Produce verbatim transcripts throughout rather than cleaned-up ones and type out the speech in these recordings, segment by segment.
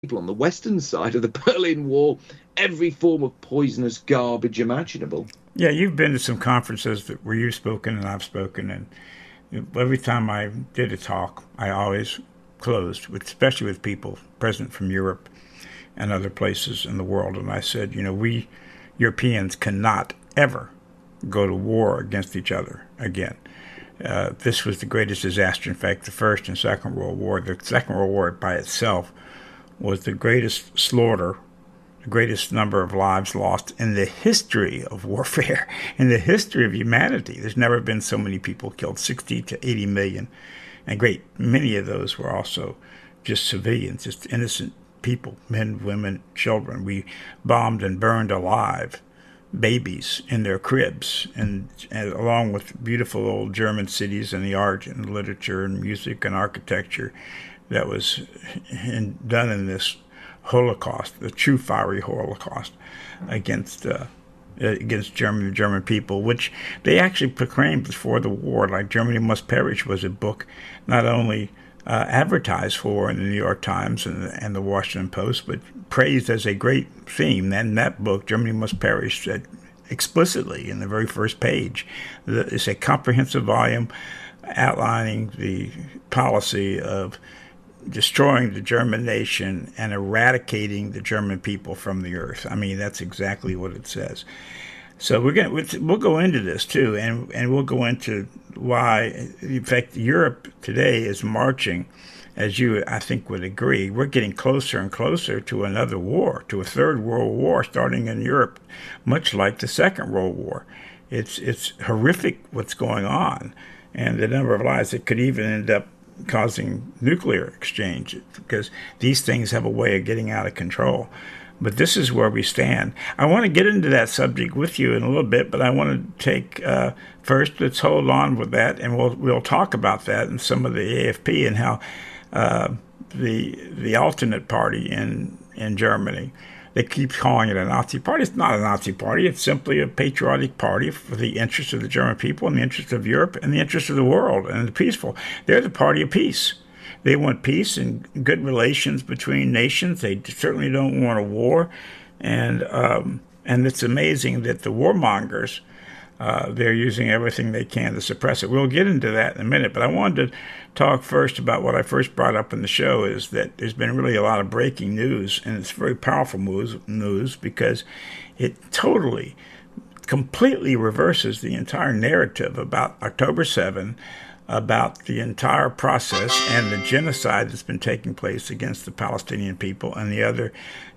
people on the western side of the Berlin Wall every form of poisonous garbage imaginable. Yeah, you've been to some conferences that, where you've spoken and I've spoken, and every time I did a talk, I always closed, with, especially with people present from Europe and other places in the world, and I said, you know, we Europeans cannot ever go to war against each other again. Uh, this was the greatest disaster. In fact, the First and Second World War, the Second World War by itself was the greatest slaughter, the greatest number of lives lost in the history of warfare, in the history of humanity. There's never been so many people killed, sixty to eighty million. And great many of those were also just civilians, just innocent people, men, women, children. We bombed and burned alive babies in their cribs, and, and along with beautiful old German cities and the art and literature and music and architecture that was in, done in this Holocaust, the true fiery Holocaust against uh, against German the German people, which they actually proclaimed before the war. Like Germany Must Perish was a book not only uh, advertised for in the New York Times and, and the Washington Post, but praised as a great theme. And that book, Germany Must Perish, said explicitly in the very first page, it's a comprehensive volume outlining the policy of destroying the German nation and eradicating the German people from the earth. I mean, that's exactly what it says. So we're going we'll go into this too, and and we'll go into why, in fact, Europe today is marching, as you I think would agree. We're getting closer and closer to another war, to a third world war starting in Europe, much like the Second World War. It's it's horrific what's going on, and the number of lives that could even end up causing nuclear exchange, because these things have a way of getting out of control. But this is where we stand. I want to get into that subject with you in a little bit, but I want to take uh, first, let's hold on with that, and we'll we'll talk about that and some of the A F P and how uh, the the alternate party in in Germany, they keep calling it a Nazi party. It's not a Nazi party. It's simply a patriotic party for the interests of the German people and the interests of Europe and the interests of the world and the peaceful. They're the party of peace. They want peace and good relations between nations. They certainly don't want a war. And um, and it's amazing that the warmongers, uh, they're using everything they can to suppress it. We'll get into that in a minute. But I wanted to talk first about what I first brought up in the show, is that there's been really a lot of breaking news, and it's very powerful news, news because it totally, completely reverses the entire narrative about October seventh, about the entire process and the genocide that's been taking place against the Palestinian people and the other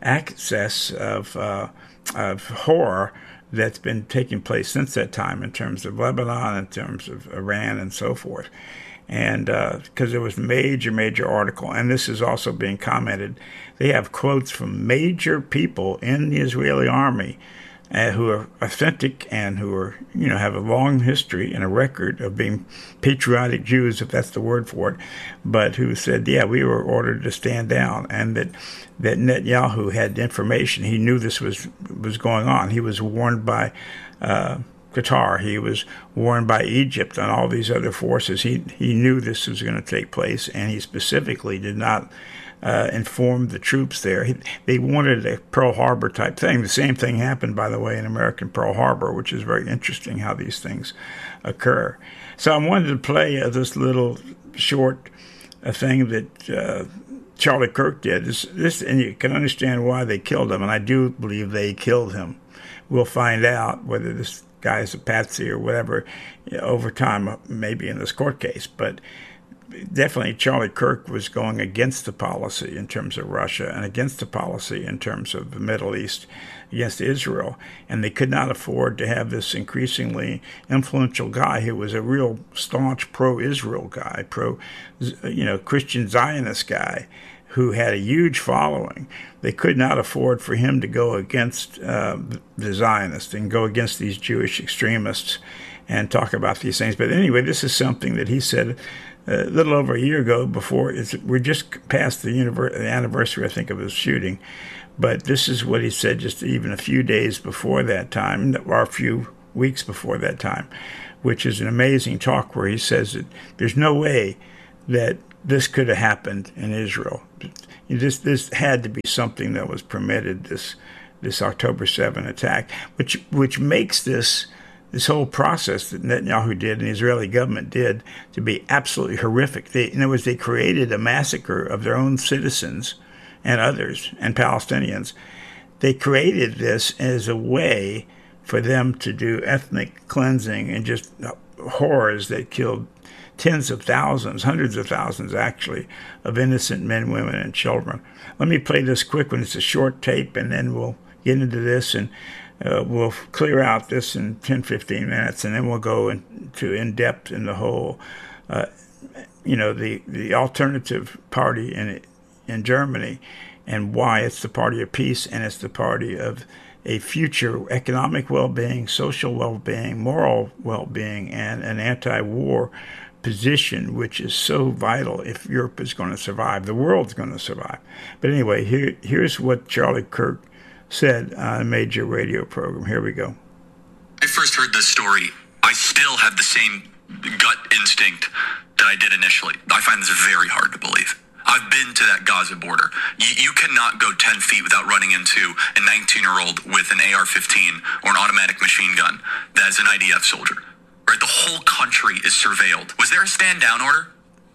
access of, uh, of horror that's been taking place since that time in terms of Lebanon, in terms of Iran, and so forth. And because uh, there was a major, major article, and this is also being commented, they have quotes from major people in the Israeli army uh, who are authentic and who are, you know, have a long history and a record of being patriotic Jews, if that's the word for it, but who said, yeah, we were ordered to stand down, and that that Netanyahu had information. He knew this was was going on. He was warned by uh, Qatar. He was warned by Egypt and all these other forces. He he knew this was going to take place, and he specifically did not uh, inform the troops there. He, they wanted a Pearl Harbor type thing. The same thing happened, by the way, in American Pearl Harbor, which is very interesting how these things occur. So I wanted to play uh, this little short uh, thing that uh, Charlie Kirk did. This, this, and you can understand why they killed him, and I do believe they killed him. We'll find out whether this guy is a patsy or whatever, you know, over time, maybe in this court case. But definitely Charlie Kirk was going against the policy in terms of Russia and against the policy in terms of the Middle East, against Israel. And they could not afford to have this increasingly influential guy who was a real staunch pro-Israel guy, pro, you know, Christian Zionist guy, who had a huge following. They could not afford for him to go against uh, the Zionists and go against these Jewish extremists and talk about these things. But anyway, this is something that he said a little over a year ago before. It's, we're just past the, univer- the anniversary, I think, of his shooting. But this is what he said just even a few days before that time, or a few weeks before that time, which is an amazing talk where he says that there's no way that this could have happened in Israel. You This this had to be something that was permitted, this this October seventh attack, which which makes this this whole process that Netanyahu did and the Israeli government did to be absolutely horrific. They, in other words, they created a massacre of their own citizens and others and Palestinians. They created this as a way for them to do ethnic cleansing and just horrors that killed tens of thousands, hundreds of thousands, actually, of innocent men, women, and children. Let me play this quick one. It's a short tape, and then we'll get into this, and uh, we'll clear out this in ten, fifteen minutes, and then we'll go into in-depth in the whole, uh, you know, the, the alternative party in in Germany and why it's the party of peace and it's the party of a future economic well-being, social well-being, moral well-being, and an anti-war position, which is so vital if Europe is going to survive. The world's going to survive. But anyway, here, here's what Charlie Kirk said on a major radio program. Here we go. I first heard this story, I still have the same gut instinct that I did initially. I find this very hard to believe. I've been to that Gaza border. You, you cannot go ten feet without running into a nineteen-year-old with an A R fifteen or an automatic machine gun that is an I D F soldier. Right? The whole country is surveilled. Was there a stand-down order?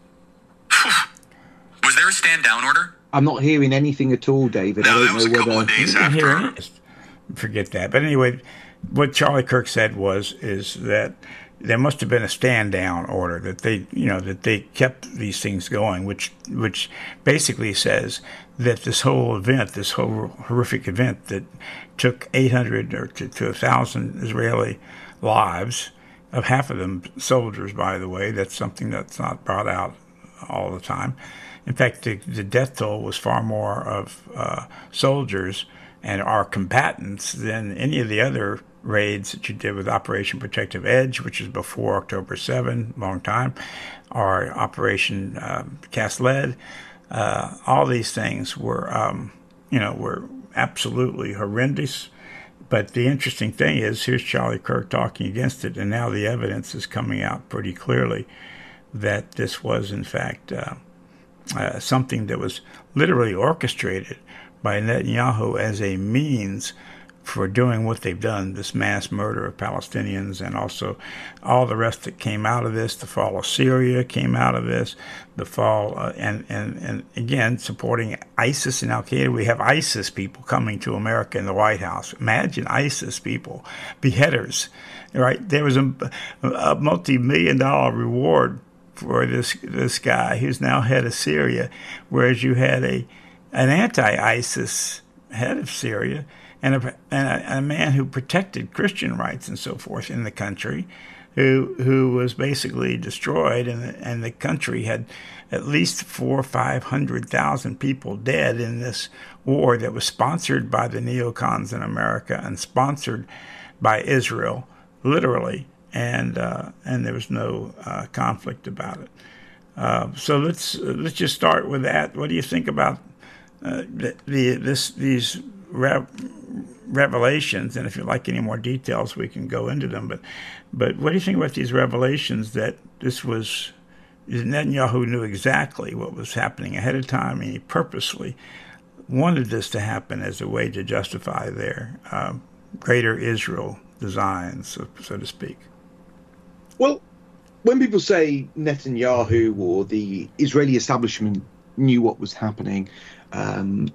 Was there a stand-down order? I'm not hearing anything at all, David. No, I don't that was know a couple whether... of days after. Forget that. But anyway, what Charlie Kirk said was is that there must have been a stand-down order, that they, you know, that they kept these things going, which which basically says that this whole event, this whole horrific event that took eight hundred or to, to one thousand Israeli lives, of half of them soldiers, by the way. That's something that's not brought out all the time. In fact, the, the death toll was far more of uh, soldiers and our combatants than any of the other raids that you did with Operation Protective Edge, which is before October seventh, long time, or Operation uh, Cast Lead. Uh, all these things were, um, you know, were absolutely horrendous. But the interesting thing is, here's Charlie Kirk talking against it, and now the evidence is coming out pretty clearly that this was, in fact, uh, uh, something that was literally orchestrated by Netanyahu as a means for doing what they've done, this mass murder of Palestinians, and also all the rest that came out of this. The fall of Syria came out of this, the fall, uh, and, and, and again, supporting ISIS and Al-Qaeda. We have ISIS people coming to America in the White House. Imagine ISIS people, beheaders, right? There was a, a multi-million dollar reward for this this guy who's now head of Syria, whereas you had a an anti-ISIS head of Syria, and a, and a, a man who protected Christian rights and so forth in the country, who who was basically destroyed, and the, and the country had at least four or five hundred thousand people dead in this war that was sponsored by the neocons in America and sponsored by Israel, literally, and uh, and there was no uh, conflict about it. Uh, so let's let's just start with that. What do you think about uh, the, the this these re- revelations? And if you like any more details, we can go into them. But but what do you think about these revelations that this was Netanyahu knew exactly what was happening ahead of time, and he purposely wanted this to happen as a way to justify their uh, greater Israel designs, so, so to speak? Well, when people say Netanyahu or the Israeli establishment knew what was happening um,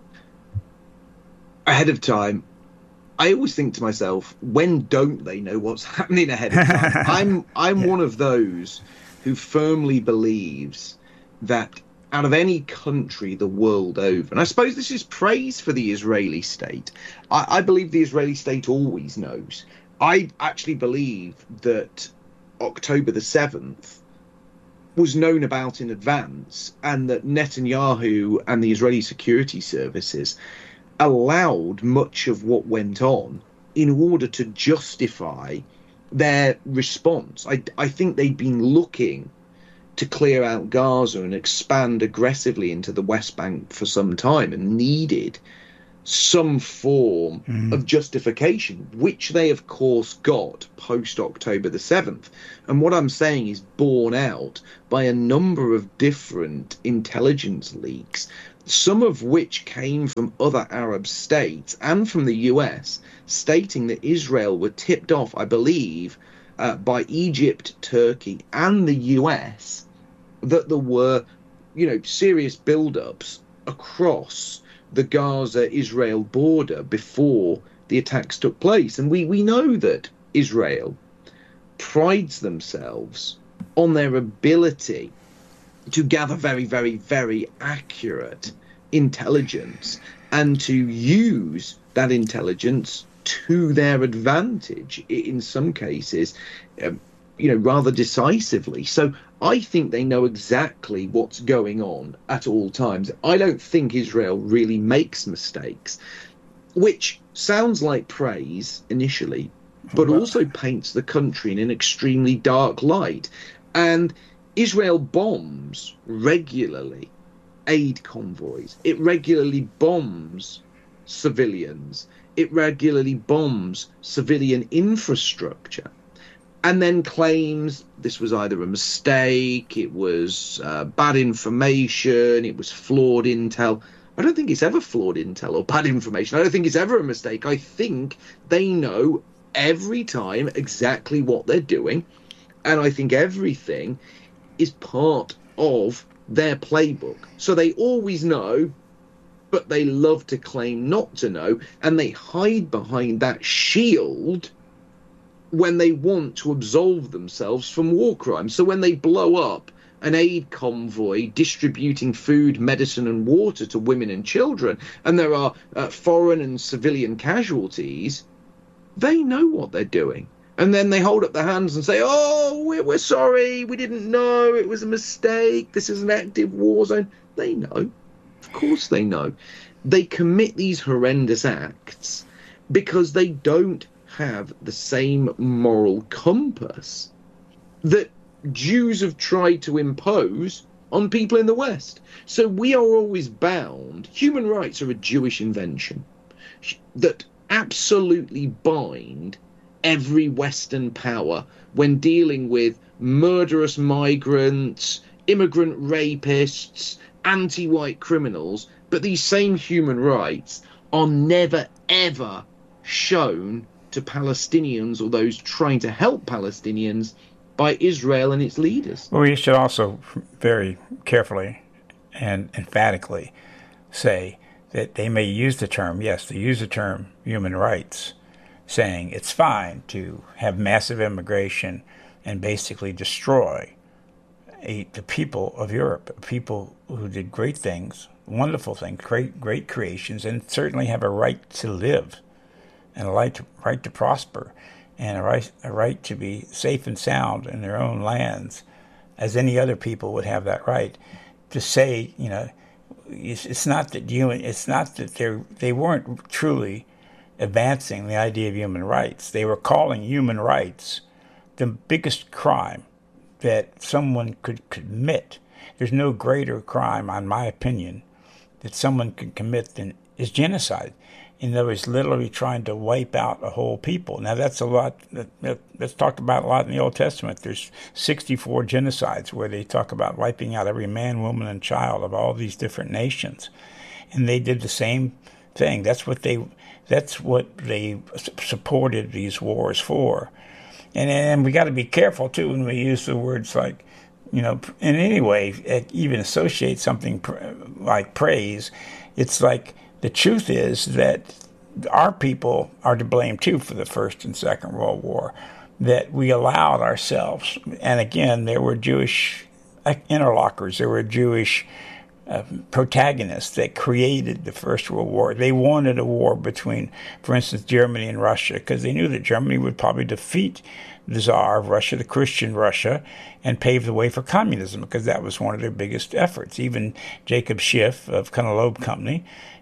ahead of time, I always think to myself, when don't they know what's happening ahead of time? I'm I'm yeah. one of those who firmly believes that out of any country the world over, and I suppose this is praise for the Israeli state, I, I believe the Israeli state always knows. I actually believe that October the seventh was known about in advance, and that Netanyahu and the Israeli security services allowed much of what went on in order to justify their response. I, I think they'd been looking to clear out Gaza and expand aggressively into the West Bank for some time, and needed some form mm. of justification, which they of course got post October the seventh. And what I'm saying is borne out by a number of different intelligence leaks some of which came from other Arab states and from the U S, stating that Israel were tipped off, I believe, uh, by Egypt, Turkey, and the U S, that there were, you know, serious build-ups across the Gaza-Israel border before the attacks took place. And we, we know that Israel prides themselves on their ability to gather very, very, very accurate intelligence and to use that intelligence to their advantage in some cases, um, you know, rather decisively. So I think they know exactly what's going on at all times. I don't think Israel really makes mistakes, which sounds like praise initially, but also paints the country in an extremely dark light. And Israel bombs regularly aid convoys. It regularly bombs civilians. It regularly bombs civilian infrastructure, and then claims this was either a mistake, it was uh, bad information, it was flawed intel. I don't think it's ever flawed intel or bad information. I don't think it's ever a mistake. I think they know every time exactly what they're doing, and I think everything is part of their playbook. So they always know, but they love to claim not to know, and they hide behind that shield when they want to absolve themselves from war crimes. So when they blow up an aid convoy distributing food, medicine and water to women and children, and there are uh, foreign and civilian casualties, they know what they're doing. And then they hold up their hands and say, oh, we're, we're sorry, we didn't know, it was a mistake, this is an active war zone. They know. Of course they know. They commit these horrendous acts because they don't have the same moral compass that Jews have tried to impose on people in the West. So we are always bound. Human rights are a Jewish invention that absolutely bind every Western power when dealing with murderous migrants, immigrant rapists, anti-white criminals. But these same human rights are never, ever shown to Palestinians or those trying to help Palestinians by Israel and its leaders. Well, we should also very carefully and emphatically say that they may use the term, yes, they use the term human rights, saying it's fine to have massive immigration and basically destroy a, the people of Europe, people who did great things, wonderful things, great, great creations, and certainly have a right to live and a right to, right to prosper and a right, a right to be safe and sound in their own lands, as any other people would have that right. To say, you know, it's, it's not that you, it's not that they they weren't truly advancing the idea of human rights. They were calling human rights the biggest crime that someone could commit. There's no greater crime, in my opinion, that someone can commit than is genocide. In other words, literally trying to wipe out a whole people. Now, that's a lot, that, that, that's talked about a lot in the Old Testament. There's sixty-four genocides where they talk about wiping out every man, woman, and child of all these different nations. And they did the same thing. That's what they, that's what they supported these wars for. And, and we got to be careful, too, when we use the words like, you know, in any way, even associate something like praise. It's like, the truth is that our people are to blame, too, for the First and Second World War, that we allowed ourselves. And again, there were Jewish interlocutors. There were Jewish uh, protagonists that created the First World War. They wanted a war between, for instance, Germany and Russia, because they knew that Germany would probably defeat the Tsar of Russia, the Christian Russia, and pave the way for communism, because that was one of their biggest efforts. Even Jacob Schiff of Konalob Company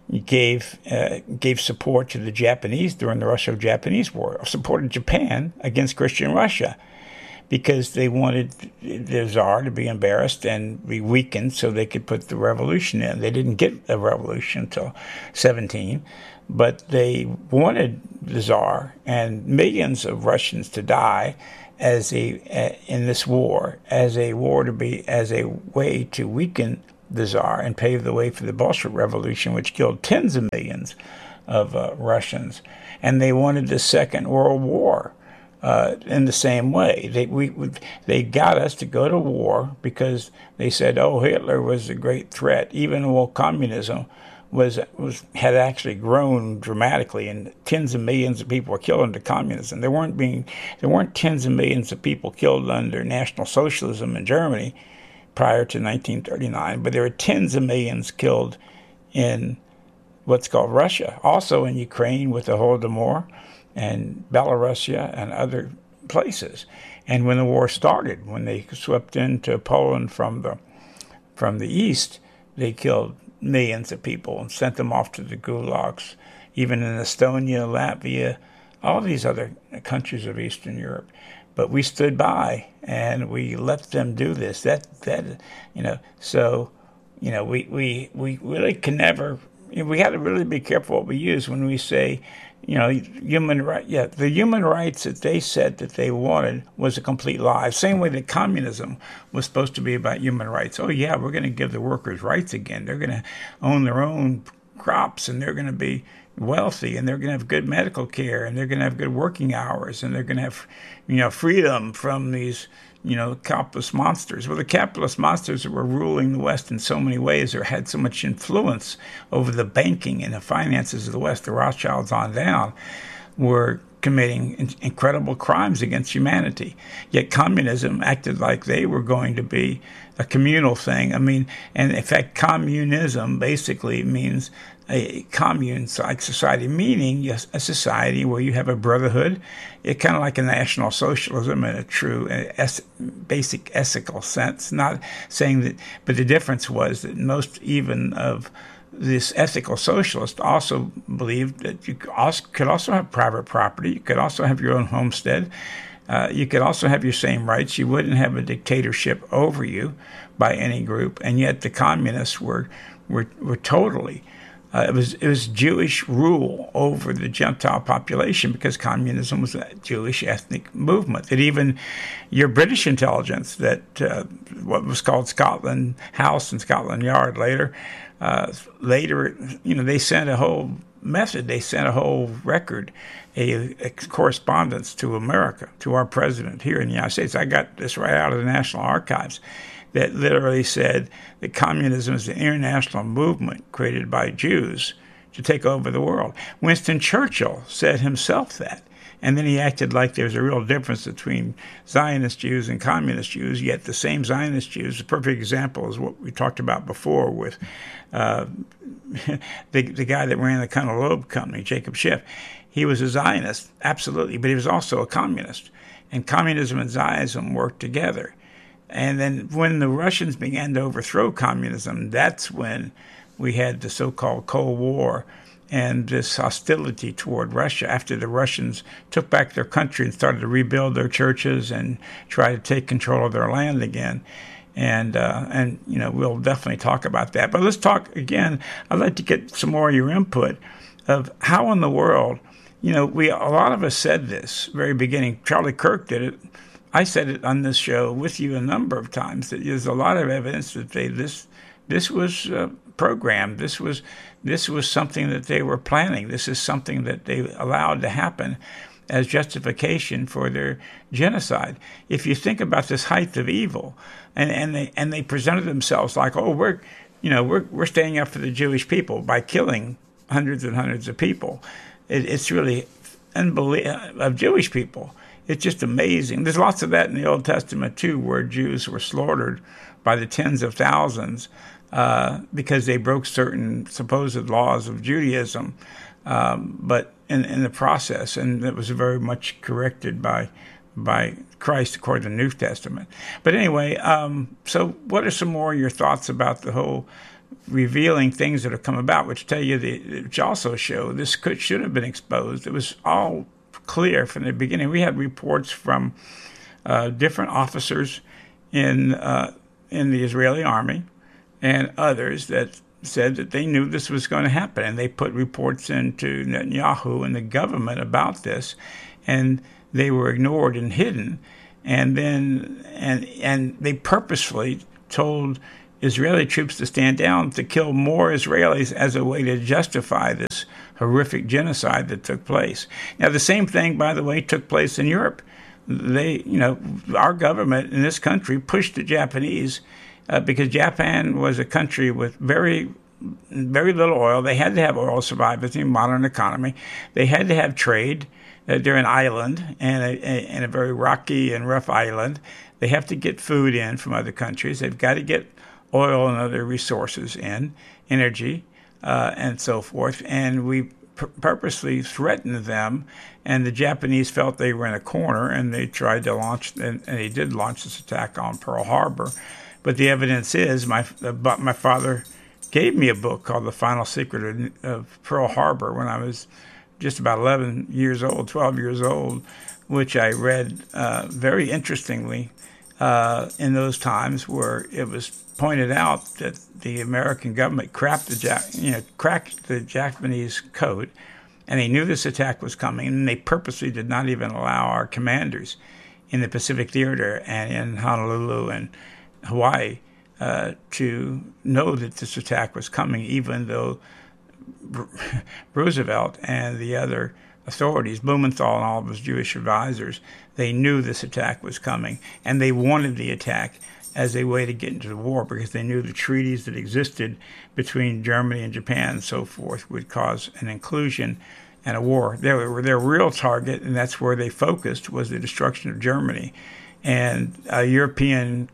gave uh, gave support to the Japanese during the Russo-Japanese War, supported Japan against Christian Russia, because they wanted the Tsar to be embarrassed and be weakened so they could put the revolution in. They didn't get a revolution until seventeen, but they wanted the Tsar and millions of Russians to die as a uh, in this war, as a war to be as a way to weaken the Tsar and paved the way for the Bolshevik Revolution, which killed tens of millions of uh, Russians. And they wanted the Second World War uh, in the same way. They we, we they got us to go to war because they said, oh, Hitler was a great threat, even though communism was was had actually grown dramatically, and tens of millions of people were killed under communism. There weren't being there weren't tens of millions of people killed under National Socialism in Germany prior to nineteen thirty-nine, but there were tens of millions killed in what's called Russia, also in Ukraine with the Holodomor, and Belarusia and other places. And when the war started, when they swept into Poland from the from the east, they killed millions of people and sent them off to the gulags, even in Estonia, Latvia, all these other countries of Eastern Europe. But we stood by and we let them do this. That that you know, so you know, we we, we really can never. You know, we got to really be careful what we use when we say, you know, human right. Yeah, the human rights that they said that they wanted was a complete lie. Same way that communism was supposed to be about human rights. Oh yeah, we're going to give the workers rights again. They're going to own their own crops, and they're going to be wealthy, and they're going to have good medical care, and they're going to have good working hours, and they're going to have, you know, freedom from these, you know, capitalist monsters. Well, the capitalist monsters that were ruling the West in so many ways, or had so much influence over the banking and the finances of the West, the Rothschilds on down, were committing in- incredible crimes against humanity. Yet communism acted like they were going to be a communal thing. I mean, and in fact, communism basically means a commune-like society, meaning yes, a society where you have a brotherhood. It's kind of like a National Socialism in a true, es- basic ethical sense. Not saying that, but the difference was that most even of this ethical socialist also believed that you could also have private property. You could also have your own homestead. Uh, you could also have your same rights. You wouldn't have a dictatorship over you by any group. And yet the communists were were were totally. Uh, it was it was Jewish rule over the Gentile population, because communism was a Jewish ethnic movement. That even your British intelligence, that uh, what was called Scotland House and Scotland Yard later, uh, later you know they sent a whole method, they sent a whole record, a, a correspondence to America, to our president here in the United States. I got this right out of the National Archives, that literally said that communism is an international movement created by Jews to take over the world. Winston Churchill said himself that. And then he acted like there's a real difference between Zionist Jews and communist Jews, yet the same Zionist Jews, a perfect example is what we talked about before with uh, the, the guy that ran the Colonel Loeb Company, Jacob Schiff. He was a Zionist, absolutely, but he was also a communist. And communism and Zionism worked together. And then when the Russians began to overthrow communism, that's when we had the so-called Cold War and this hostility toward Russia after the Russians took back their country and started to rebuild their churches and try to take control of their land again. And, uh, and you know, we'll definitely talk about that. But let's talk again. I'd like to get some more of your input of how in the world, you know, we a lot of us said this very beginning. Charlie Kirk did it. I said it on this show with you a number of times, that there's a lot of evidence that they this this was uh, programmed. This was this was something that they were planning. This is something that they allowed to happen as justification for their genocide. If you think about this height of evil, and, and they and they presented themselves like, oh, we're you know we're we're standing up for the Jewish people by killing hundreds and hundreds of people. It, it's really unbelievable of Jewish people. It's just amazing. There's lots of that in the Old Testament, too, where Jews were slaughtered by the tens of thousands uh, because they broke certain supposed laws of Judaism, um, but in, in the process, and that was very much corrected by by Christ according to the New Testament. But anyway, um, so what are some more of your thoughts about the whole revealing things that have come about, which tell you, the, which also show this could should have been exposed? It was all clear from the beginning. We had reports from uh, different officers in uh, in the Israeli army and others that said that they knew this was going to happen, and they put reports into Netanyahu and the government about this, and they were ignored and hidden. And then and and they purposefully told Israeli troops to stand down to kill more Israelis as a way to justify this horrific genocide that took place. Now, the same thing, by the way, took place in Europe. They, you know, our government in this country pushed the Japanese uh, because Japan was a country with very, very little oil. They had to have oil to survive in the modern economy. They had to have trade. Uh, they're an island and a, a, and a very rocky and rough island. They have to get food in from other countries. They've got to get oil and other resources in, energy, uh, and so forth. And we pur- purposely threatened them, and the Japanese felt they were in a corner, and they tried to launch, and, and they did launch this attack on Pearl Harbor. But the evidence is, my uh, my father gave me a book called The Final Secret of, of Pearl Harbor when I was just about eleven years old, twelve years old, which I read uh, very interestingly uh, in those times, where it was pointed out that the American government cracked the, ja- you know, cracked the Japanese code, and they knew this attack was coming, and they purposely did not even allow our commanders in the Pacific Theater and in Honolulu and Hawaii uh, to know that this attack was coming, even though Roosevelt and the other authorities, Blumenthal and all of his Jewish advisors, they knew this attack was coming, and they wanted the attack as a way to get into the war because they knew the treaties that existed between Germany and Japan and so forth would cause an inclusion and a war. They were their real target, and that's where they focused, was the destruction of Germany and a European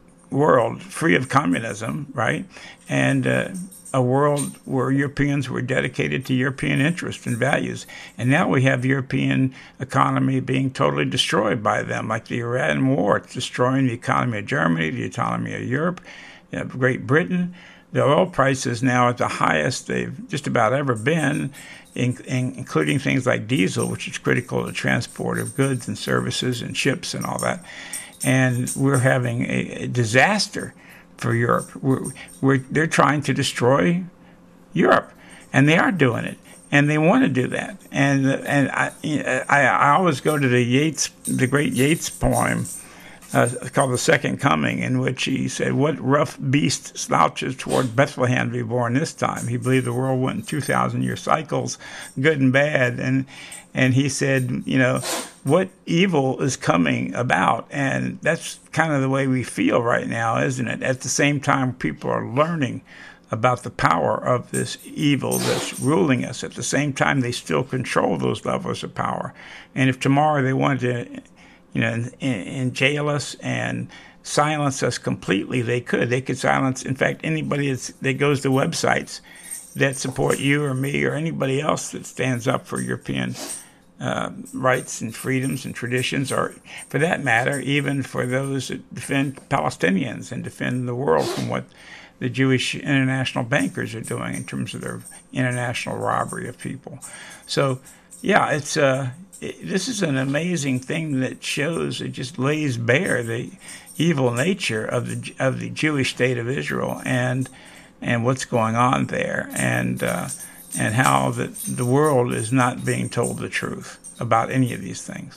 world free of communism, right? And uh, a world where Europeans were dedicated to European interests and values. And now we have European economy being totally destroyed by them, like the Iran war. It's destroying the economy of Germany, the economy of Europe, you know, Great Britain. The oil prices now at the highest they've just about ever been, in, in, including things like diesel, which is critical to the transport of goods and services and ships and all that. And we're having a, a disaster for Europe. We're, we're, they're trying to destroy Europe, and they are doing it, and they want to do that. And and I I, I always go to the Yeats, the great Yeats poem uh, called "The Second Coming," in which he said, "What rough beast slouches toward Bethlehem to be born this time?" He believed the world went in two thousand year cycles, good and bad, and and he said, you know, what evil is coming about? And that's kind of the way we feel right now, isn't it? At the same time, people are learning about the power of this evil that's ruling us. At the same time, they still control those levels of power. And if tomorrow they wanted to, you know, in, in jail us and silence us completely, they could. They could silence, in fact, anybody that's, that goes to websites that support you or me or anybody else that stands up for European Uh, rights and freedoms and traditions, or for that matter, even for those that defend Palestinians and defend the world from what the Jewish international bankers are doing in terms of their international robbery of people. So, yeah, it's uh, it, this is an amazing thing that shows, it just lays bare the evil nature of the of the Jewish state of Israel and and what's going on there, and uh, and how the, the world is not being told the truth about any of these things.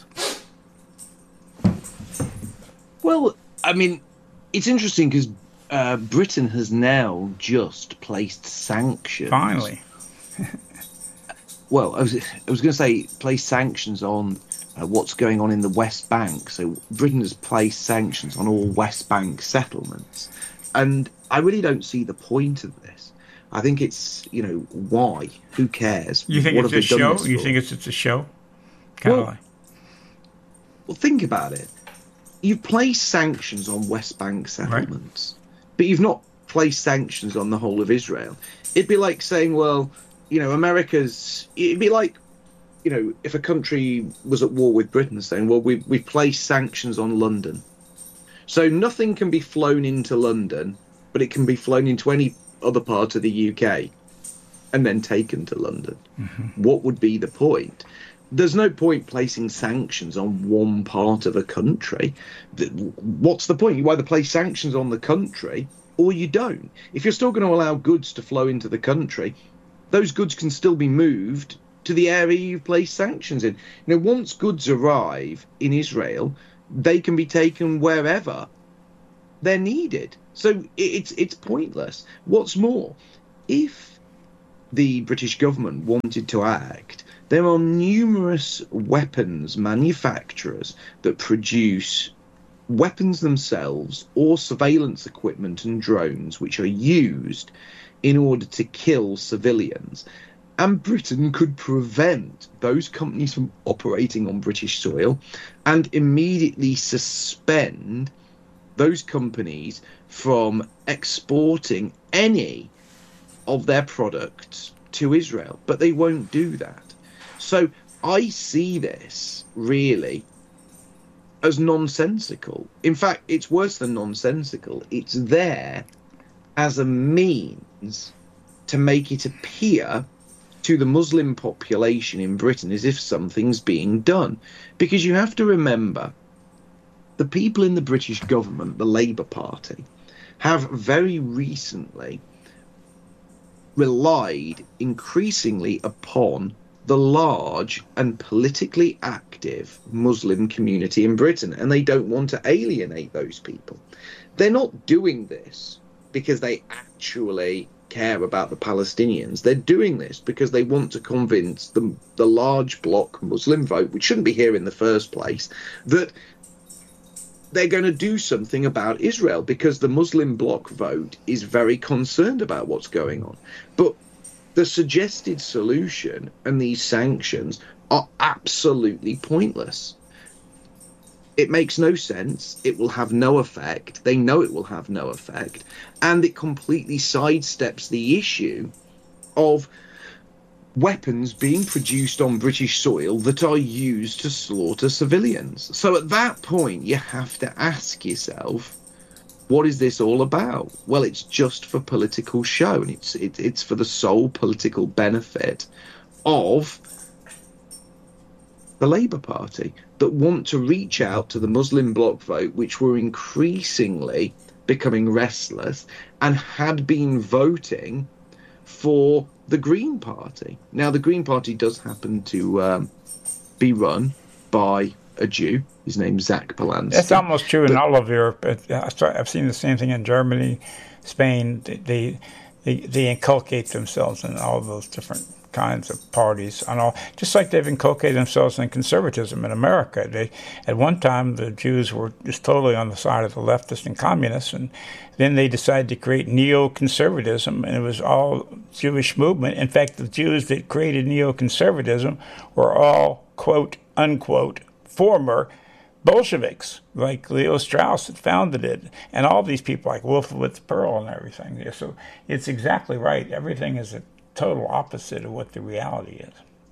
Well, I mean, it's interesting because uh, Britain has now just placed sanctions. Finally. Well, I was I was going to say place sanctions on uh, what's going on in the West Bank. So Britain has placed sanctions on all West Bank settlements. And I really don't see the point of this. I think it's, you know, why? Who cares? You think what it's a show? You think it's, it's a show? Kind of well, like. Well, think about it. You've placed sanctions on West Bank settlements, right, but you've not placed sanctions on the whole of Israel. It'd be like saying, well, you know, America's... It'd be like, you know, if a country was at war with Britain saying, well, we we placed sanctions on London. So nothing can be flown into London, but it can be flown into any other part of the U K and then taken to London. Mm-hmm. What would be the point? There's no point placing sanctions on one part of a country. What's the point? You either place sanctions on the country or you don't. If you're still going to allow goods to flow into the country, those goods can still be moved to the area you've placed sanctions in. You know, once goods arrive in Israel, they can be taken wherever they're needed. So it's it's pointless. What's more, if the British government wanted to act, there are numerous weapons manufacturers that produce weapons themselves or surveillance equipment and drones which are used in order to kill civilians. And Britain could prevent those companies from operating on British soil and immediately suspend those companies from exporting any of their products to Israel. But they won't do that. So I see this really as nonsensical. In fact, it's worse than nonsensical. It's there as a means to make it appear to the Muslim population in Britain as if something's being done. Because you have to remember, the people in the British government, the Labour Party, have very recently relied increasingly upon the large and politically active Muslim community in Britain, and they don't want to alienate those people. They're not doing this because they actually care about the Palestinians. They're doing this because they want to convince the, the large bloc Muslim vote, which shouldn't be here in the first place, that they're going to do something about Israel, because the Muslim bloc vote is very concerned about what's going on. But the suggested solution and these sanctions are absolutely pointless. It makes no sense. It will have no effect. They know it will have no effect. And it completely sidesteps the issue of weapons being produced on British soil that are used to slaughter civilians. So at that point, you have to ask yourself, what is this all about? Well, it's just for political show, and it's it, it's for the sole political benefit of the Labour Party that want to reach out to the Muslim bloc vote, which were increasingly becoming restless and had been voting for the Green Party. Now, the Green Party does happen to um, be run by a Jew. His name's Zach Polanski. That's almost true but, in all of Europe. I've seen the same thing in Germany, Spain. They, they, they inculcate themselves in all those different kinds of parties, and all, just like they've inculcated themselves in conservatism in America. They, at one time, the Jews were just totally on the side of the leftists and communists, and then they decided to create neoconservatism, and it was all Jewish movement. In fact, the Jews that created neoconservatism were all, quote, unquote, former Bolsheviks, like Leo Strauss that founded it, and all these people like Wolfowitz Pearl and everything. Yeah, so it's exactly right. Everything is a total opposite of what the reality is.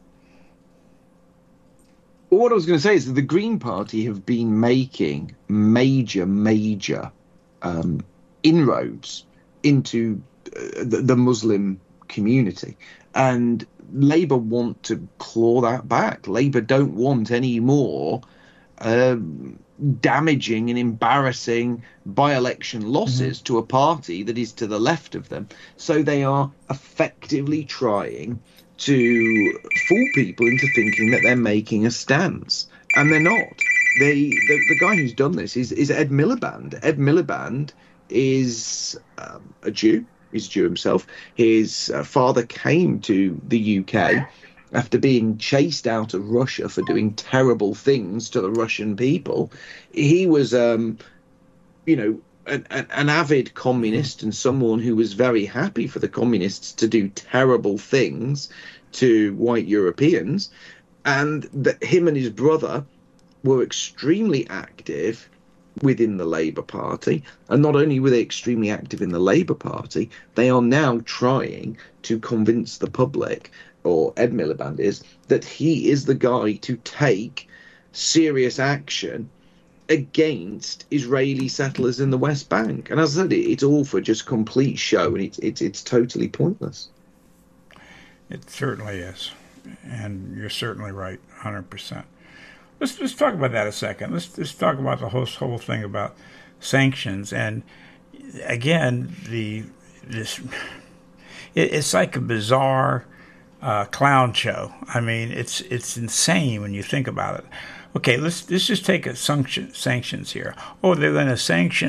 Well, what I was going to say is that the Green Party have been making major, major um, inroads into uh, the, the Muslim community, and Labour want to claw that back. Labour don't want any more uh, damaging and embarrassing by-election losses mm-hmm. to a party that is to the left of them. So they are effectively trying to fool people into thinking that they're making a stance, and they're not. They, the, the guy who's done this is, is Ed Miliband. Ed Miliband is um, a Jew. He's a Jew himself. His uh, father came to the U K after being chased out of Russia for doing terrible things to the Russian people. He was, um, you know, an, an, an avid communist and someone who was very happy for the communists to do terrible things to white Europeans. And that him and his brother were extremely active within the Labour Party. And not only were they extremely active in the Labour Party, they are now trying to convince the public, or Ed Miliband is, that he is the guy to take serious action against Israeli settlers in the West Bank. And as I said, it's all for just complete show, and it's it's, it's totally pointless. It certainly is. And you're certainly right, one hundred percent. Let's let's talk about that a second. Let's let's talk about the whole whole thing about sanctions. And again, the this it, it's like a bizarre uh, clown show. I mean, it's it's insane when you think about it. Okay, let's let's just take a sanction sanctions here. Oh, they're going to sanction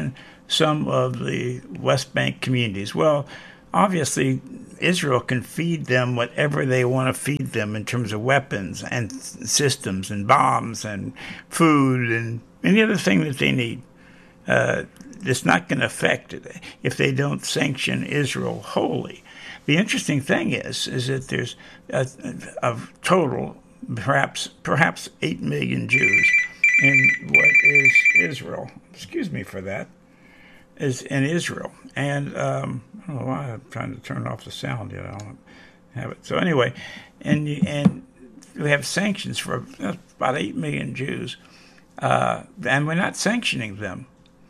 some of the West Bank communities. Well, obviously, Israel can feed them whatever they want to feed them in terms of weapons and systems and bombs and food and any other thing that they need. Uh, it's not going to affect it if they don't sanction Israel wholly. The interesting thing is, is that there's a, a total, perhaps perhaps eight million Jews in what is Israel. Excuse me for that. Is in Israel, and um, I don't know why I'm trying to turn off the sound yet. I don't have it. So anyway, and and we have sanctions for about eight million Jews, uh, and we're not sanctioning them,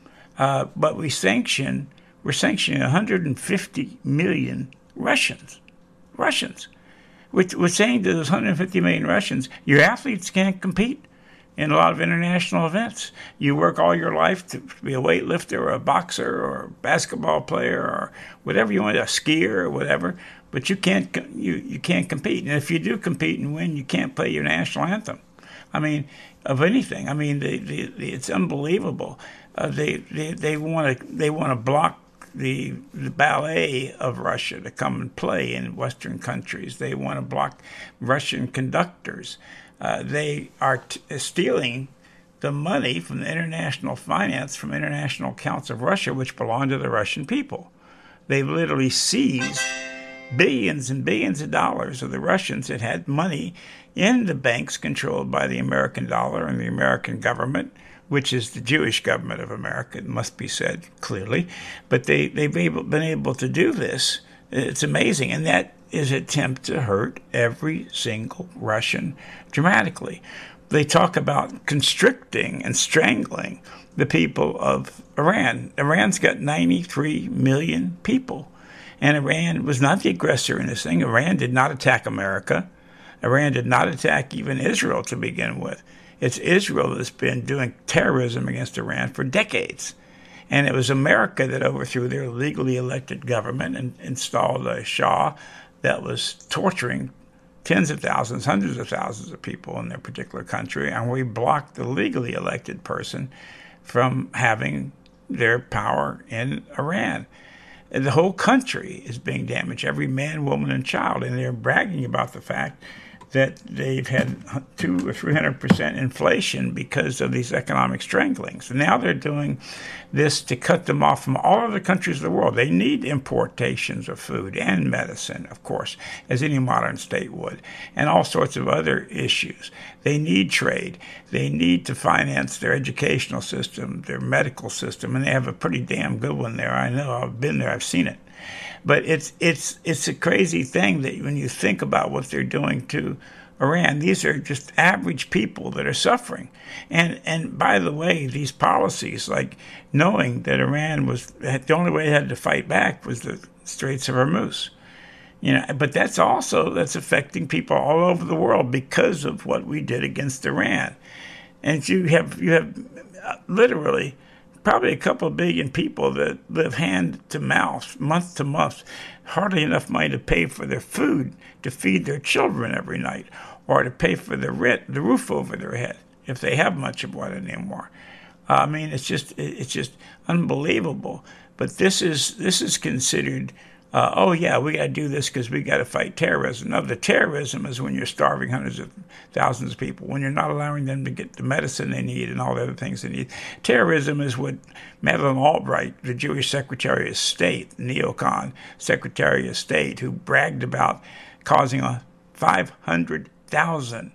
uh, but we sanction we're sanctioning one hundred fifty million Russians, Russians. We're, we're saying to those one hundred fifty million Russians, your athletes can't compete in a lot of international events. You work all your life to be a weightlifter or a boxer or a basketball player or whatever you want, a skier or whatever, but you can't you, you can't compete. And if you do compete and win, you can't play your national anthem. I mean, of anything. I mean, they, they, they, it's unbelievable. Uh, they they they want to they want to block the the ballet of Russia to come and play in Western countries. They want to block Russian conductors. Uh, they are t- stealing the money from the international finance from international accounts of Russia, which belong to the Russian people. They've literally seized billions and billions of dollars of the Russians that had money in the banks controlled by the American dollar and the American government, which is the Jewish government of America, it must be said clearly. But they, they've able, been able to do this. It's amazing. And that is an attempt to hurt every single Russian dramatically. They talk about constricting and strangling the people of Iran. Iran's got ninety-three million people. And Iran was not the aggressor in this thing. Iran did not attack America. Iran did not attack even Israel to begin with. It's Israel that's been doing terrorism against Iran for decades. And it was America that overthrew their legally elected government and installed a Shah that was torturing tens of thousands, hundreds of thousands of people in their particular country. And we blocked the legally elected person from having their power in Iran. And the whole country is being damaged, every man, woman, and child. And they're bragging about the fact that they've had two or three hundred percent inflation because of these economic stranglings. And now they're doing this to cut them off from all other countries of the world. They need importations of food and medicine, of course, as any modern state would, and all sorts of other issues. They need trade. They need to finance their educational system, their medical system, and they have a pretty damn good one there. I know. I've been there. I've seen it. But it's it's it's a crazy thing that when you think about what they're doing to Iran, these are just average people that are suffering. And and by the way, these policies, like knowing that Iran was the only way they had to fight back was the Straits of Hormuz. You know, but that's also that's affecting people all over the world because of what we did against Iran. And you have you have literally probably a couple of billion people that live hand to mouth, month to month, hardly enough money to pay for their food, to feed their children every night, or to pay for the rent, the roof over their head, if they have much of one anymore. Uh, I mean, it's just it's just unbelievable. But this is this is considered. Uh, oh, yeah, we got to do this because we got to fight terrorism. No, the terrorism is when you're starving hundreds of thousands of people, when you're not allowing them to get the medicine they need and all the other things they need. Terrorism is what Madeleine Albright, the Jewish Secretary of State, neocon Secretary of State, who bragged about causing a five hundred thousand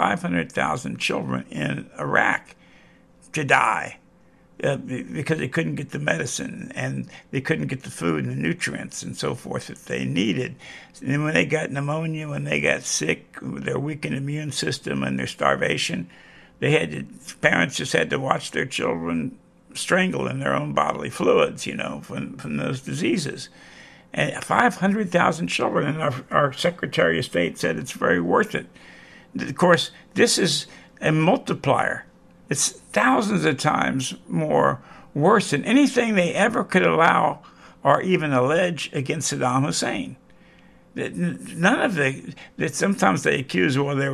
children in Iraq to die. Uh, because they couldn't get the medicine and they couldn't get the food and the nutrients and so forth that they needed. And when they got pneumonia, when they got sick, their weakened immune system and their starvation, they had to, parents just had to watch their children strangle in their own bodily fluids, you know, from, from those diseases. And five hundred thousand children, and our, our Secretary of State said it's very worth it. Of course, this is a multiplier. It's thousands of times more worse than anything they ever could allow or even allege against Saddam Hussein. None of the, that sometimes they accuse, well, there was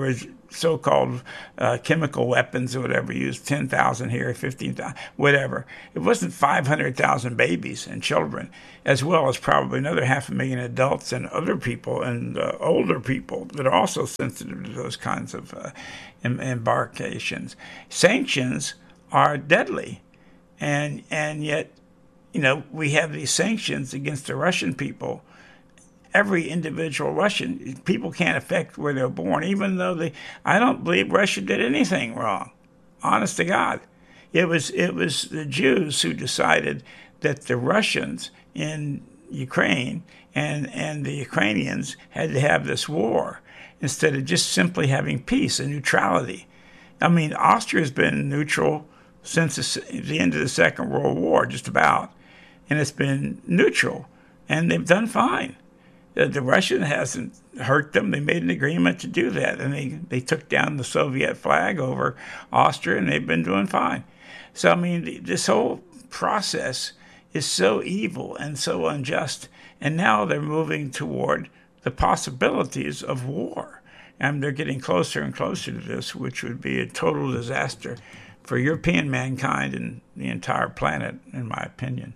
so-called uh, chemical weapons or whatever, used ten thousand here, fifteen thousand, whatever. It wasn't five hundred thousand babies and children, as well as probably another half a million adults and other people and uh, older people that are also sensitive to those kinds of uh, em- embarkations. Sanctions are deadly, and and yet, you know, we have these sanctions against the Russian people. Every individual Russian, people can't affect where they're born, even though they, I don't believe Russia did anything wrong. Honest to God. It was, it was the Jews who decided that the Russians in Ukraine and, and the Ukrainians had to have this war instead of just simply having peace and neutrality. I mean, Austria's been neutral since the, the end of the Second World War, just about, and it's been neutral, and they've done fine. The Russian hasn't hurt them. They made an agreement to do that, and they, they took down the Soviet flag over Austria, and they've been doing fine. So, I mean, this whole process is so evil and so unjust, and now they're moving toward the possibilities of war, and they're getting closer and closer to this, which would be a total disaster for European mankind and the entire planet, in my opinion.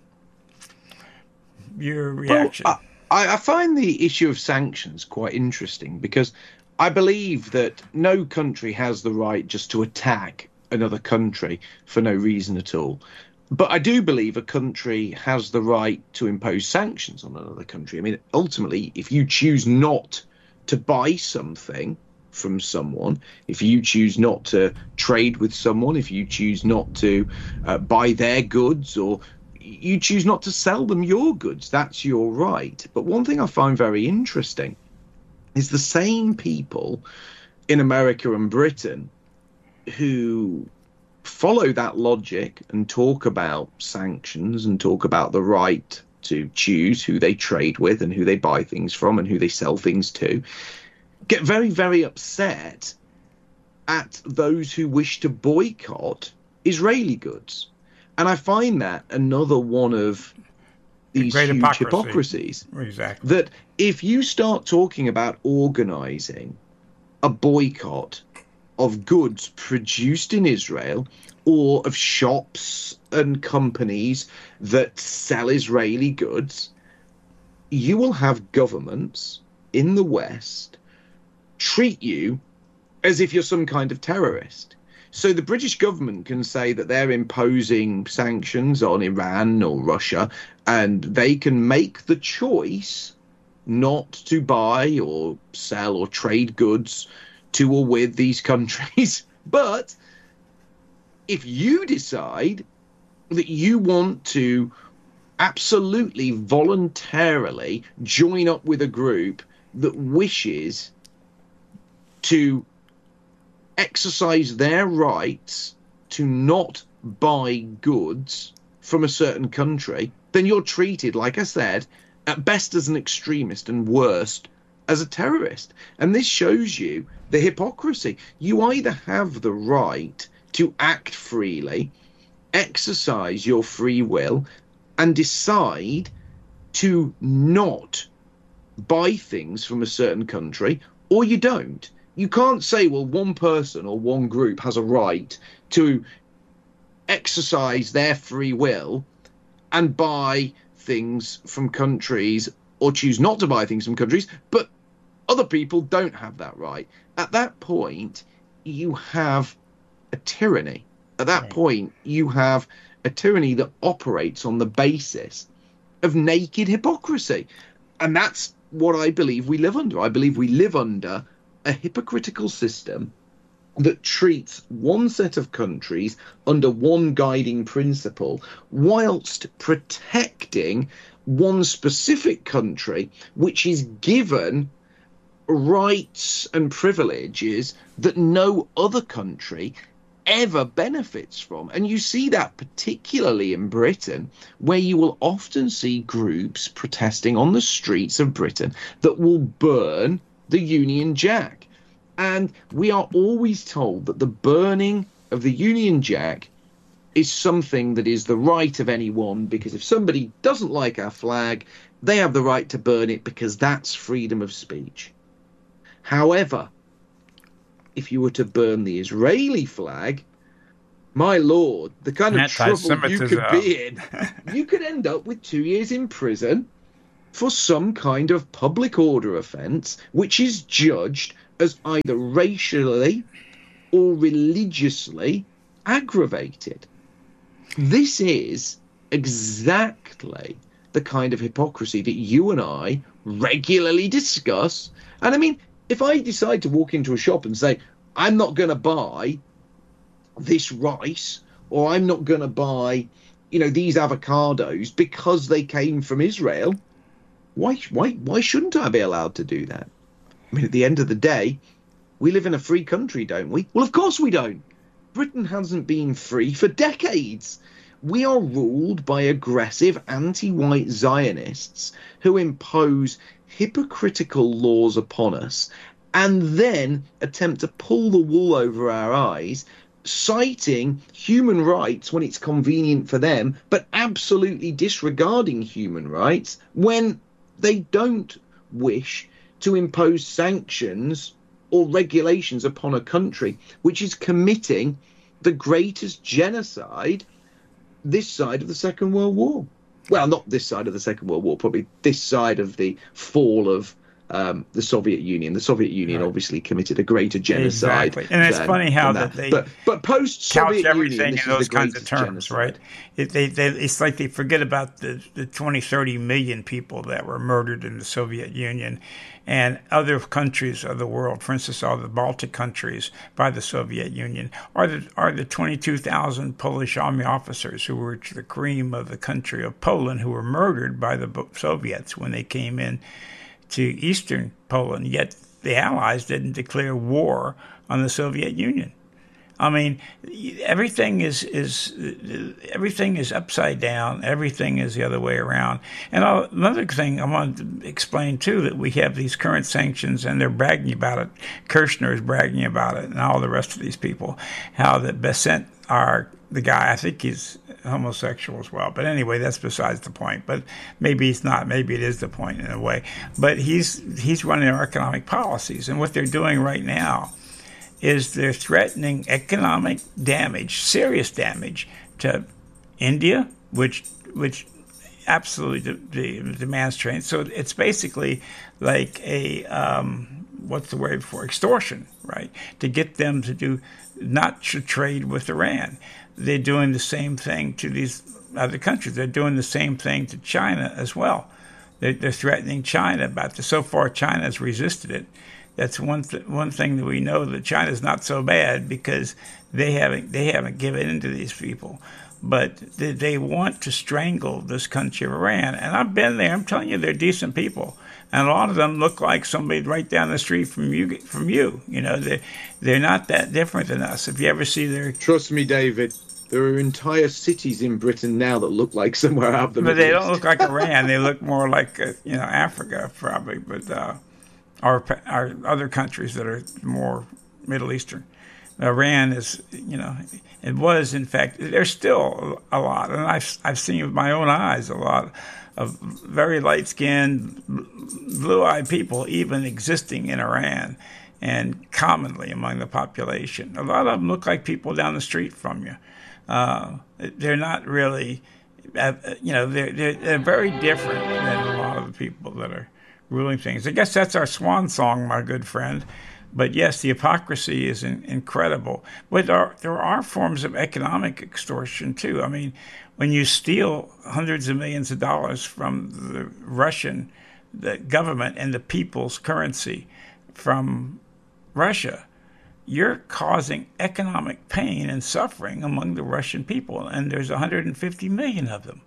Your reaction? Well, uh- I find the issue of sanctions quite interesting because I believe that no country has the right just to attack another country for no reason at all. But I do believe a country has the right to impose sanctions on another country. I mean, ultimately, if you choose not to buy something from someone, if you choose not to trade with someone, if you choose not to uh, buy their goods, or you choose not to sell them your goods, that's your right. But one thing I find very interesting is the same people in America and Britain who follow that logic and talk about sanctions and talk about the right to choose who they trade with and who they buy things from and who they sell things to, get very, very upset at those who wish to boycott Israeli goods. And I find that another one of these Great huge hypocrisy. hypocrisies. Exactly. That if you start talking about organizing a boycott of goods produced in Israel or of shops and companies that sell Israeli goods, you will have governments in the West treat you as if you're some kind of terrorist. So the British government can say that they're imposing sanctions on Iran or Russia, and they can make the choice not to buy or sell or trade goods to or with these countries. But if you decide that you want to absolutely voluntarily join up with a group that wishes to exercise their rights to not buy goods from a certain country, then you're treated, like I said, at best as an extremist and worst as a terrorist. And this shows you the hypocrisy. You either have the right to act freely, exercise your free will, and decide to not buy things from a certain country, or you don't. You can't say, well, one person or one group has a right to exercise their free will and buy things from countries, or choose not to buy things from countries, but other people don't have that right. At that point, you have a tyranny. At that point, you have a tyranny that operates on the basis of naked hypocrisy. And that's what I believe we live under. I believe we live under a hypocritical system that treats one set of countries under one guiding principle, whilst protecting one specific country, which is given rights and privileges that no other country ever benefits from. And you see that particularly in Britain, where you will often see groups protesting on the streets of Britain that will burn the Union Jack. And we are always told that the burning of the Union Jack is something that is the right of anyone, because if somebody doesn't like our flag, they have the right to burn it because that's freedom of speech. However, if you were to burn the Israeli flag, my lord, the kind of trouble you could be in, you could end up with two years in prison for some kind of public order offence, which is judged as either racially or religiously aggravated. This is exactly the kind of hypocrisy that you and I regularly discuss. And I mean, if I decide to walk into a shop and say, I'm not going to buy this rice, or I'm not going to buy, you know, these avocados because they came from Israel, why, why, why shouldn't I be allowed to do that? I mean, at the end of the day, we live in a free country, don't we? Well, of course we don't. Britain hasn't been free for decades. We are ruled by aggressive anti-white Zionists who impose hypocritical laws upon us and then attempt to pull the wool over our eyes, citing human rights when it's convenient for them, but absolutely disregarding human rights when they don't wish to impose sanctions or regulations upon a country which is committing the greatest genocide this side of the Second World War. Well, not this side of the Second World War, probably this side of the fall of um, the Soviet Union. The Soviet Union right. obviously committed a greater genocide. Exactly. And it's than, funny how that. that they but, but post-Soviet everything Union, in those kinds of terms, genocide. right? It, they, they, it's like they forget about the, the twenty, thirty million people that were murdered in the Soviet Union and other countries of the world. For instance, all the Baltic countries by the Soviet Union, or the, are the twenty-two thousand Polish army officers who were the cream of the country of Poland who were murdered by the Soviets when they came in to eastern Poland, yet the Allies didn't declare war on the Soviet Union. I mean, everything is is everything is upside down. Everything is the other way around. And I'll, another thing I want to explain too, that we have these current sanctions, and they're bragging about it. Kirchner is bragging about it, and all the rest of these people, how that Bessent are the guy. I think he's homosexual as well. But anyway, that's besides the point. But maybe he's not. Maybe it is the point in a way. But he's he's running our economic policies, and what they're doing right now is they're threatening economic damage, serious damage to India, which which absolutely de- de- demands trade. So it's basically like a um, what's the word for extortion, right? To get them to do not to trade with Iran. They're doing the same thing to these other countries. They're doing the same thing to China as well. They're, they're threatening China about this. So far, China has resisted it. That's one th- one thing that we know, that China's not so bad because they haven't they haven't given in to these people, but they, they want to strangle this country of Iran. And I've been there. I'm telling you, they're decent people, and a lot of them look like somebody right down the street from you. From you, you know, they they're not that different than us. If you ever see their trust me, David. There are entire cities in Britain now that look like somewhere out of the But Middle they East. don't look like Iran. They look more like uh, you know Africa probably, but. Uh, Or, or other countries that are more Middle Eastern. Iran is, you know, it was, in fact, there's still a lot, and I've, I've seen with my own eyes a lot of very light-skinned, blue-eyed people even existing in Iran and commonly among the population. A lot of them look like people down the street from you. Uh, they're not really, uh, you know, they're, they're, they're very different than a lot of the people that are ruling things. I guess that's our swan song, my good friend. But yes, the hypocrisy is in, incredible. But there are, there are forms of economic extortion too. I mean, when you steal hundreds of millions of dollars from the Russian the government and the people's currency from Russia, you're causing economic pain and suffering among the Russian people. And there's one hundred fifty million of them.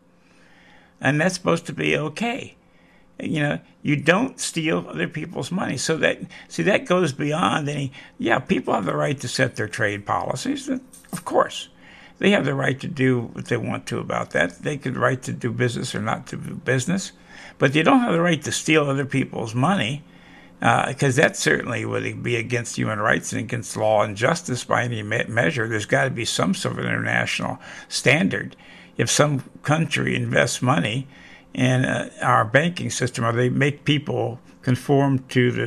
And that's supposed to be okay. You know, you don't steal other people's money. So that, see, that goes beyond any, yeah, people have the right to set their trade policies. Of course. They have the right to do what they want to about that. They could right to do business or not to do business. But they don't have the right to steal other people's money, because uh, that certainly would be against human rights and against law and justice by any me- measure. There's got to be some sort of international standard. If some country invests money in uh, our banking system, or they make people conform to the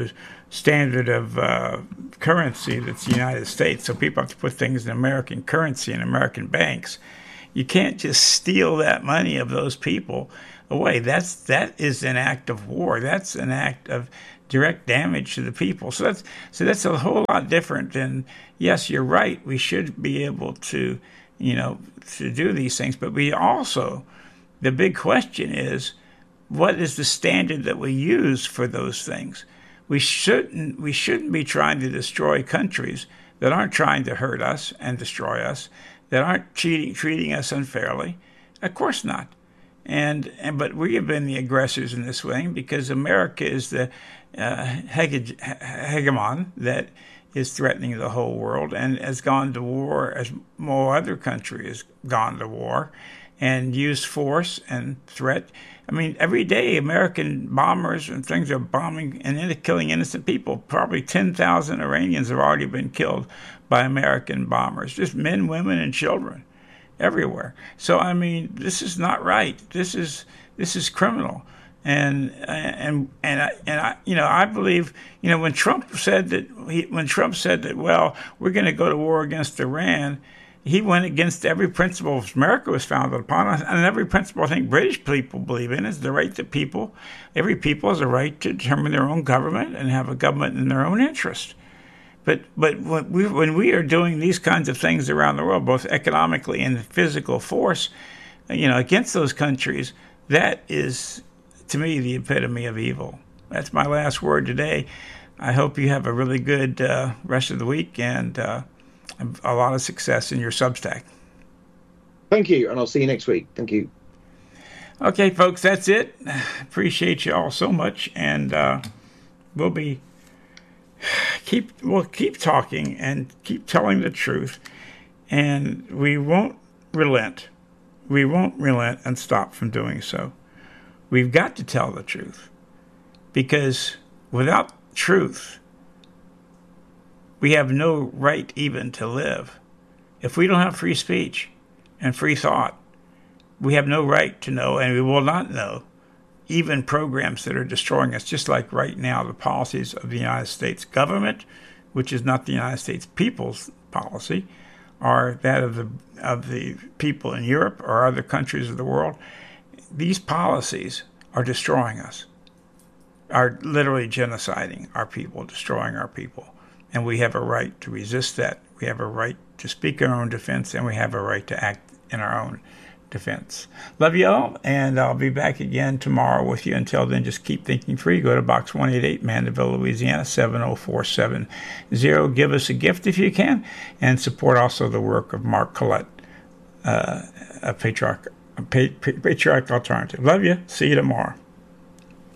standard of uh, currency that's the United States. So people have to put things in American currency in American banks. You can't just steal that money of those people away. That's that is an act of war. That's an act of direct damage to the people. So that's so that's a whole lot different than, yes, you're right, we should be able to, you know, to do these things. But we also, the big question is, what is the standard that we use for those things? We shouldn't we shouldn't be trying to destroy countries that aren't trying to hurt us and destroy us, that aren't cheating, treating us unfairly. Of course not. And, and but we have been the aggressors in this way because America is the uh, hege- hegemon that is threatening the whole world and has gone to war as more other countries has gone to war and used force and threat. I mean, every day American bombers and things are bombing and killing innocent people. Probably ten thousand Iranians have already been killed by American bombers, just men, women, and children everywhere. So, I mean, this is not right. This is this is criminal. And and and I, and I, you know, I believe, you know, when Trump said that he, when Trump said that, well, we're going to go to war against Iran, he went against every principle America was founded upon, and every principle I think British people believe in is the right that people, every people has a right to determine their own government and have a government in their own interest. But but when we when we are doing these kinds of things around the world, both economically and physical force, you know, against those countries, that is, to me, the epitome of evil. That's my last word today. I hope you have a really good uh, rest of the week and uh, a lot of success in your Substack. Thank you, and I'll see you next week. Thank you. Okay, folks, that's it. Appreciate you all so much, and uh, we'll be keep we'll keep talking and keep telling the truth, and we won't relent. We won't relent and stop from doing so. We've got to tell the truth, because without truth, we have no right even to live. If we don't have free speech and free thought, we have no right to know, and we will not know, even programs that are destroying us, just like right now the policies of the United States government, which is not the United States people's policy, or that of the of the people in Europe or other countries of the world. These policies are destroying us, are literally genociding our people, destroying our people. And we have a right to resist that. We have a right to speak in our own defense, and we have a right to act in our own defense. Love you all, and I'll be back again tomorrow with you. Until then, just keep thinking free. Go to Box one eighty-eight, Mandeville, Louisiana, seven oh four seven zero. Give us a gift if you can, and support also the work of Mark Collette, uh, a patriarch, a patriarch alternative. Love you. See you tomorrow.